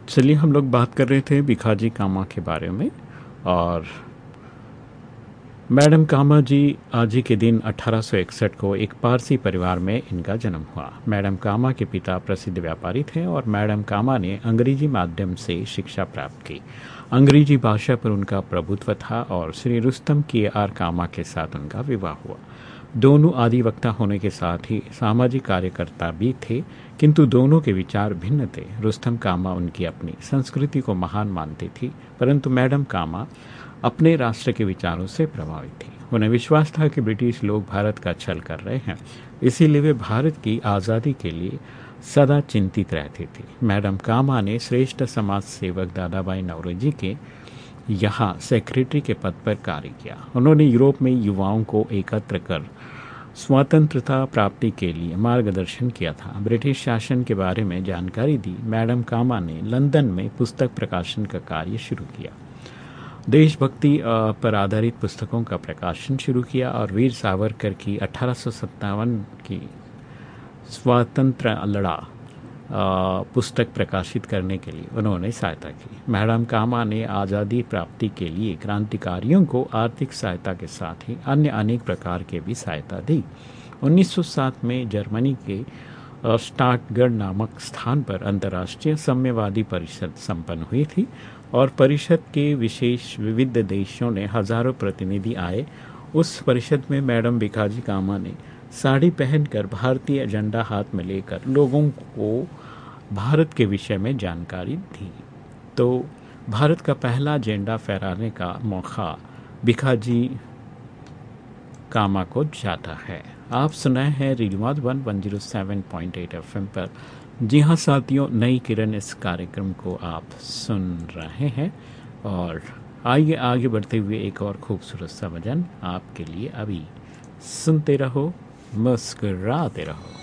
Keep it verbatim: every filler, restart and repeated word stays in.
चलिए हम लोग बात कर रहे थे भिखाजी कामा के बारे में। और मैडम कामा जी आज ही के दिन अठारह सौ इकसठ को एक पारसी परिवार में इनका जन्म हुआ। मैडम कामा के पिता प्रसिद्ध व्यापारी थे और मैडम कामा ने अंग्रेजी माध्यम से शिक्षा प्राप्त की। अंग्रेजी भाषा पर उनका प्रभुत्व था और श्री रुस्तम के आर कामा के साथ उनका विवाह हुआ। दोनों आदिवक्ता होने के साथ ही सामाजिक कार्यकर्ता भी थे, किंतु दोनों के विचार भिन्न थे। रुस्तम कामा उनकी अपनी संस्कृति को महान मानती थी, परंतु मैडम कामा अपने राष्ट्र के विचारों से प्रभावित थी। उन्हें विश्वास था कि ब्रिटिश लोग भारत का छल कर रहे हैं, इसीलिए वे भारत की आज़ादी के लिए सदा चिंतित रहती थी। मैडम कामा ने श्रेष्ठ समाज सेवक दादा भाई नौरोजी के यहाँ सेक्रेटरी के पद पर कार्य किया। उन्होंने यूरोप में युवाओं को एकत्र कर स्वतंत्रता प्राप्ति के लिए मार्गदर्शन किया था। ब्रिटिश शासन के बारे में जानकारी दी। मैडम कामा ने लंदन में पुस्तक प्रकाशन का कार्य शुरू किया, देशभक्ति पर आधारित पुस्तकों का प्रकाशन शुरू किया और वीर सावरकर की अठारह सौ सत्तावन की स्वतंत्र लड़ा पुस्तक प्रकाशित करने के लिए उन्होंने सहायता की। मैडम कामा ने आज़ादी प्राप्ति के लिए क्रांतिकारियों को आर्थिक सहायता के साथ ही अन्य अनेक प्रकार के भी सहायता दी। उन्नीस सौ सात में जर्मनी के स्टार्टगढ़ नामक स्थान पर अंतर्राष्ट्रीय साम्यवादी परिषद संपन्न हुई थी और परिषद के विशेष विविध देशों ने हजारों प्रतिनिधि आए। उस परिषद में मैडम भिखाजी कामा ने साड़ी पहनकर भारतीय झंडा हाथ में लेकर लोगों को भारत के विषय में जानकारी दी। तो भारत का पहला झंडा फहराने का मौका भिखाजी कामा को जाता है। आप सुनाए हैं radio Madhuban one zero seven point eight FM पर। जी हाँ साथियों, नई किरण इस कार्यक्रम को आप सुन रहे हैं और आइए आगे बढ़ते हुए एक और खूबसूरत सा भजन आपके लिए अभी सुनते रहो, मुस्कुराते रहो।